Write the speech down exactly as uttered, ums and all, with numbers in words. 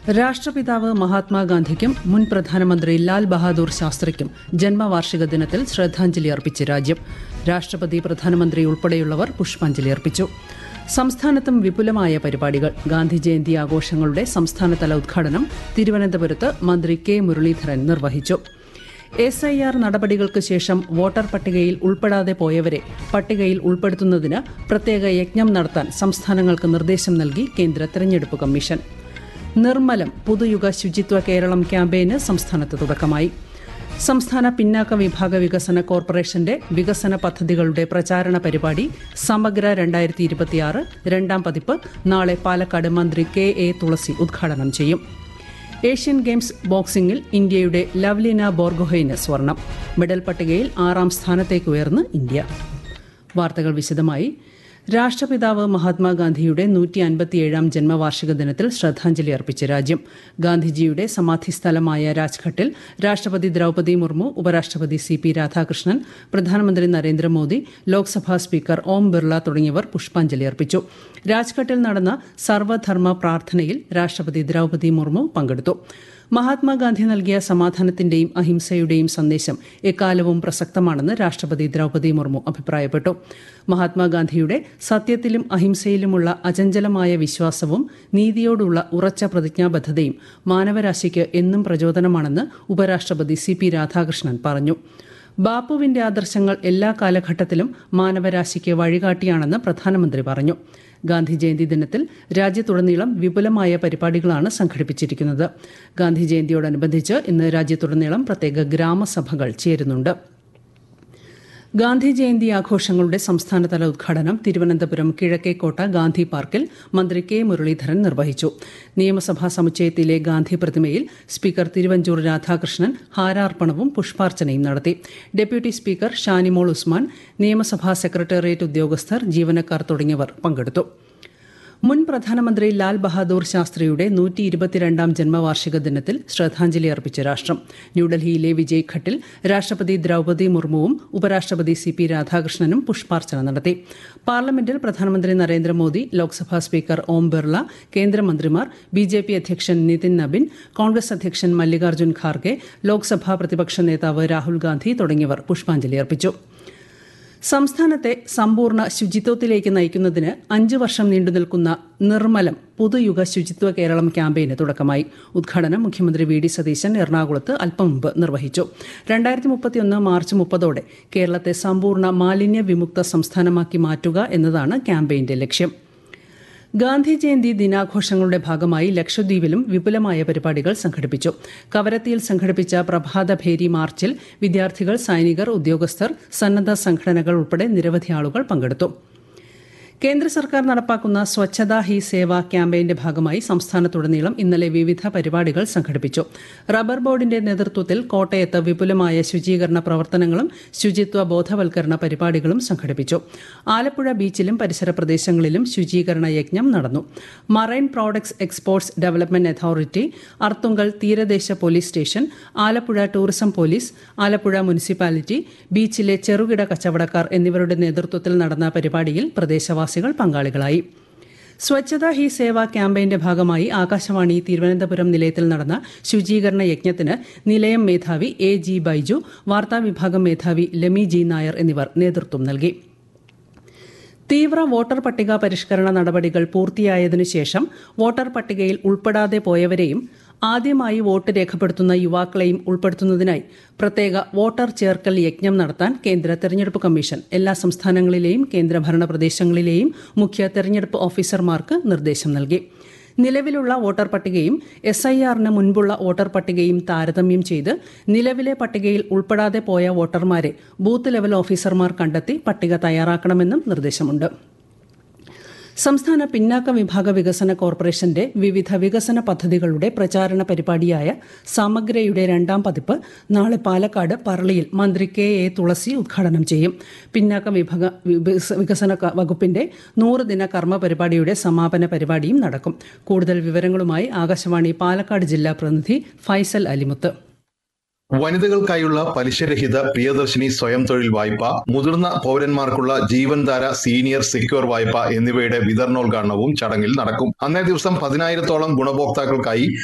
രാഷ്ട്രപിതാവ് മഹാത്മാഗാന്ധിക്കും മുൻ പ്രധാനമന്ത്രി ലാൽ ബഹാദൂർ ശാസ്ത്രിക്കും ജന്മവാർഷിക ദിനത്തിൽ ശ്രദ്ധാഞ്ജലി അർപ്പിച്ച് രാജ്യം. രാഷ്ട്രപതി, പ്രധാനമന്ത്രി ഉൾപ്പെടെയുള്ളവർ പുഷ്പാഞ്ജലി അർപ്പിച്ചു. സംസ്ഥാനത്തും വിപുലമായ പരിപാടികൾ. ഗാന്ധി ജയന്തി ആഘോഷങ്ങളുടെ സംസ്ഥാനതല ഉദ്ഘാടനം തിരുവനന്തപുരത്ത് മന്ത്രി കെ മുരളീധരൻ നിർവഹിച്ചു. എസ് ഐ ആർ നടപടികൾക്ക് ശേഷം വോട്ടർ പട്ടികയിൽ ഉൾപ്പെടാതെ പോയവരെ പട്ടികയിൽ ഉൾപ്പെടുത്തുന്നതിന് പ്രത്യേക യജ്ഞം നടത്താൻ സംസ്ഥാനങ്ങൾക്ക് നിർദ്ദേശം നൽകി കേന്ദ്ര തെരഞ്ഞെടുപ്പ് കമ്മീഷൻ. നിർമ്മലം പുതുയുഗ ശുചിത്വ കേരളം ക്യാമ്പയിന് സംസ്ഥാനത്ത് തുടക്കമായി. സംസ്ഥാന പിന്നാക്ക വിഭാഗ വികസന കോർപ്പറേഷന്റെ വികസന പദ്ധതികളുടെ പ്രചാരണ പരിപാടി സമഗ്ര രണ്ടായിരത്തി ഇരുപത്തിയാറ് രണ്ടാം പതിപ്പ് നാളെ പാലക്കാട് മന്ത്രി കെ എ തുളസി ഉദ്ഘാടനം ചെയ്യും. ഏഷ്യൻ ഗെയിംസ് ബോക്സിംഗിൽ ഇന്ത്യയുടെ ലവ്ലിന ബോർഗോഹെയ്ന് സ്വർണം. മെഡൽ പട്ടികയിൽ ആറാം സ്ഥാനത്തേക്ക് ഉയർന്ന് ഇന്ത്യ. വാർത്തകൾ വിശദമായി. രാഷ്ട്രപിതാവ് മഹാത്മാഗാന്ധിയുടെ നൂറ്റി അൻപത്തിയേഴാം ജന്മവാർഷിക ദിനത്തിൽ ശ്രദ്ധാഞ്ജലി അർപ്പിച്ച് രാജ്യം. ഗാന്ധിജിയുടെ സമാധിസ്ഥലമായ രാജ്ഘട്ടിൽ രാഷ്ട്രപതി ദ്രൌപദി മുർമു, ഉപരാഷ്ട്രപതി സി പി രാധാകൃഷ്ണൻ, പ്രധാനമന്ത്രി നരേന്ദ്രമോദി, ലോക്സഭാ സ്പീക്കർ ഓം ബിർള തുടങ്ങിയവർ പുഷ്പാഞ്ജലി അർപ്പിച്ചു. രാജ്ഘട്ടിൽ നടന്ന സർവധർമ്മ പ്രാർത്ഥനയിൽ രാഷ്ട്രപതി ദ്രൌപദി മുർമു പങ്കെടുത്തു. മഹാത്മാഗാന്ധി നൽകിയ സമാധാനത്തിന്റെയും അഹിംസയുടെയും സന്ദേശം എക്കാലവും പ്രസക്തമാണെന്ന് രാഷ്ട്രപതി ദ്രൌപദി മുർമു അഭിപ്രായപ്പെട്ടു. മഹാത്മാഗാന്ധിയുടെ സത്യത്തിലും അഹിംസയിലുമുള്ള അചഞ്ചലമായ വിശ്വാസവും നീതിയോടുള്ള ഉറച്ച പ്രതിജ്ഞാബദ്ധതയും മാനവരാശിക്ക് എന്നും പ്രചോദനമാണെന്ന് ഉപരാഷ്ട്രപതി സി പി രാധാകൃഷ്ണൻ പറഞ്ഞു. ബാപ്പുവിന്റെ ആദർശങ്ങൾ എല്ലാ കാലഘട്ടത്തിലും മാനവരാശിക്ക് വഴികാട്ടിയാണെന്ന് പ്രധാനമന്ത്രി പറഞ്ഞു. ഗാന്ധി ജയന്തി ദിനത്തിൽ രാജ്യത്തുടനീളം വിപുലമായ പരിപാടികളാണ് സംഘടിപ്പിച്ചിരിക്കുന്നത്. ഗാന്ധി ജയന്തിയോടനുബന്ധിച്ച് ഇന്ന് രാജ്യത്തുടനീളം പ്രത്യേക ഗ്രാമസഭകൾ ചേരുന്നുണ്ട്. ഗാന്ധി ജയന്തി ആഘോഷങ്ങളുടെ സംസ്ഥാനതല ഉദ്ഘാടനം തിരുവനന്തപുരം കിഴക്കേക്കോട്ട ഗാന്ധി പാർക്കിൽ മന്ത്രി കെ മുരളീധരൻ നിർവഹിച്ചു. നിയമസഭാ സമുച്ചയത്തിലെ ഗാന്ധി പ്രതിമയിൽ സ്പീക്കർ തിരുവഞ്ചൂർ രാധാകൃഷ്ണൻ ഹാരാർപ്പണവും പുഷ്പാർച്ചനയും നടത്തി. ഡെപ്യൂട്ടി സ്പീക്കർ ഷാനിമോൾ ഉസ്മാൻ, നിയമസഭാ സെക്രട്ടേറിയറ്റ് ഉദ്യോഗസ്ഥർ, ജീവനക്കാർ തുടങ്ങിയവർ പങ്കെടുത്തു. മുൻ പ്രധാനമന്ത്രി ലാൽ ബഹാദൂർ ശാസ്ത്രിയുടെ നൂറ്റി ഇരുപത്തിരണ്ടാം ജന്മവാർഷിക ദിനത്തിൽ ശ്രദ്ധാഞ്ജലി അർപ്പിച്ച രാഷ്ട്രം. ന്യൂഡൽഹിയിലെ വിജയ് ഘട്ടിൽ രാഷ്ട്രപതി ദ്രൌപദി മുർമുവും ഉപരാഷ്ട്രപതി സി പി രാധാകൃഷ്ണനും പുഷ്പാർച്ചന നടത്തി. പാർലമെന്റിൽ പ്രധാനമന്ത്രി നരേന്ദ്രമോദി, ലോക്സഭാ സ്പീക്കർ ഓം ബിർള, കേന്ദ്രമന്ത്രിമാർ, ബി ജെ പി അധ്യക്ഷൻ നിതിൻ നബിൻ, കോൺഗ്രസ് അധ്യക്ഷൻ മല്ലികാർജ്ജുൻ ഖാർഗെ, ലോക്സഭാ പ്രതിപക്ഷ നേതാവ് രാഹുൽ ഗാന്ധി തുടങ്ങിയവർ പുഷ്പാഞ്ജലി അർപ്പിച്ചു. സംസ്ഥാനത്തെ സമ്പൂർണ്ണ ശുചിത്വത്തിലേക്ക് നയിക്കുന്നതിന് അഞ്ച് വർഷം നീണ്ടുനിൽക്കുന്ന നിർമ്മലം പുതുയുഗ ശുചിത്വ കേരളം ക്യാമ്പയിന് തുടക്കമായി. ഉദ്ഘാടനം മുഖ്യമന്ത്രി വി ഡി സതീശൻ എറണാകുളത്ത് അല്പം മുമ്പ് നിർവഹിച്ചു. രണ്ടായിരത്തി മുപ്പത്തിയൊന്ന് മാർച്ച് മുപ്പതോടെ കേരളത്തെ സമ്പൂർണ്ണ മാലിന്യ വിമുക്ത സംസ്ഥാനമാക്കി മാറ്റുക എന്നതാണ് ക്യാമ്പയിന്റെ ലക്ഷ്യം. ഗാന്ധി ജയന്തി ദിനാഘോഷങ്ങളുടെ ഭാഗമായി ലക്ഷദ്വീപിലും വിപുലമായ പരിപാടികൾ സംഘടിപ്പിച്ചു. കവരത്തിയിൽ സംഘടിപ്പിച്ച പ്രഭാതഭേരി മാർച്ചിൽ വിദ്യാർത്ഥികൾ, സൈനികർ, ഉദ്യോഗസ്ഥർ, സന്നദ്ധ സംഘടനകൾ ഉൾപ്പെടെ നിരവധി ആളുകൾ പങ്കെടുത്തു. കേന്ദ്ര സർക്കാർ നടപ്പാക്കുന്ന സ്വച്ഛതാ ഹി സേവ ക്യാമ്പയിന്റെ ഭാഗമായി സംസ്ഥാനത്തുടനീളം ഇന്നലെ വിവിധ പരിപാടികൾ സംഘടിപ്പിച്ചു. റബ്ബർ ബോർഡിന്റെ നേതൃത്വത്തിൽ കോട്ടയത്ത് വിപുലമായ ശുചീകരണ പ്രവർത്തനങ്ങളും ശുചിത്വ ബോധവൽക്കരണ പരിപാടികളും സംഘടിപ്പിച്ചു. ആലപ്പുഴ ബീച്ചിലും പരിസര പ്രദേശങ്ങളിലും ശുചീകരണ യജ്ഞം നടന്നു. Marine products exports development authority, Arthunkal തീരദേശ police station, Alappuzha tourism police, Alappuzha municipality, ബീച്ചിലെ ചെറുകിട കച്ചവടക്കാർ എന്നിവരുടെ നേതൃത്വത്തിൽ നടന്ന പരിപാടിയിൽ പ്രദേശവാസികൾ പങ്കാളികളായി. സ്വച്ഛതാ ഹി സേവ ക്യാമ്പയിന്റെ ഭാഗമായി ആകാശവാണി തിരുവനന്തപുരം നിലയത്തിൽ നടന്ന ശുചീകരണ യജ്ഞത്തിന് നിലയം മേധാവി എ ജി ബൈജു, വാർത്താവിഭാഗം മേധാവി ലെമി ജി നായർ എന്നിവർ നേതൃത്വം നൽകി. തീവ്ര വോട്ടർ പട്ടിക പരിഷ്കരണ നടപടികൾ പൂർത്തിയായതിനു ശേഷം വോട്ടർ പട്ടികയിൽ ഉൾപ്പെടാതെ പോയവരെയും ആദ്യമായി വോട്ട് രേഖപ്പെടുത്തുന്ന യുവാക്കളെയും ഉൾപ്പെടുത്തുന്നതിനായി പ്രത്യേക വോട്ടർ ചേർക്കൽ യജ്ഞം നടത്താൻ കേന്ദ്ര തെരഞ്ഞെടുപ്പ് കമ്മീഷൻ എല്ലാ സംസ്ഥാനങ്ങളിലെയും കേന്ദ്രഭരണ പ്രദേശങ്ങളിലെയും മുഖ്യ തെരഞ്ഞെടുപ്പ് ഓഫീസർമാർക്ക് നിർദ്ദേശം നൽകി. നിലവിലുള്ള വോട്ടർ പട്ടികയും എസ് ഐ ആറിന് മുൻപുള്ള വോട്ടർ പട്ടികയും താരതമ്യം ചെയ്ത് നിലവിലെ പട്ടികയിൽ ഉൾപ്പെടാതെ പോയ വോട്ടർമാരെ ബൂത്ത് ലെവൽ ഓഫീസർമാർ കണ്ടെത്തി പട്ടിക തയ്യാറാക്കണമെന്നും നിർദ്ദേശമുണ്ട്. സംസ്ഥാന പിന്നാക്ക വിഭാഗ വികസന കോർപ്പറേഷന്റെ വിവിധ വികസന പദ്ധതികളുടെ പ്രചാരണ പരിപാടിയായ സമഗ്രയുടെ രണ്ടാം പതിപ്പ് നാളെ പാലക്കാട് പറളിയിൽ മന്ത്രി കെ എ തുളസി ഉദ്ഘാടനം ചെയ്യും. പിന്നാക്ക വിഭാഗ വികസന വകുപ്പിന്റെ നൂറ് ദിന കർമ്മ പരിപാടിയുടെ സമാപന പരിപാടിയും നടക്കും. കൂടുതൽ വിവരങ്ങളുമായി ആകാശവാണി പാലക്കാട് ജില്ലാ പ്രതിനിധി ഫൈസൽ അലിമുത്ത്. വനിതകൾക്കായുള്ള പലിശരഹിത പ്രിയദർശിനി സ്വയം തൊഴിൽ വായ്പ, മുതിർന്ന പൗരന്മാർക്കുള്ള ജീവൻധാര സീനിയർ സെക്യൂർ വായ്പ എന്നിവയുടെ വിതരണോദ്ഘാടനവും ചടങ്ങിൽ നടക്കും. അന്നേ ദിവസം പതിനായിരത്തോളം ഗുണഭോക്താക്കൾക്കായി